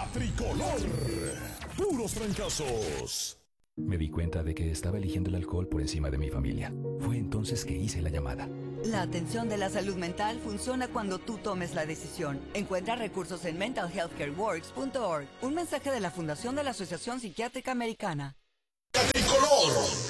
La Tricolor. Puros trancazos. Me di cuenta de que estaba eligiendo el alcohol por encima de mi familia. Fue entonces que hice la llamada. La atención de la salud mental funciona cuando tú tomes la decisión. Encuentra recursos en mentalhealthcareworks.org. Un mensaje de la Fundación de la Asociación Psiquiátrica Americana. La Tricolor.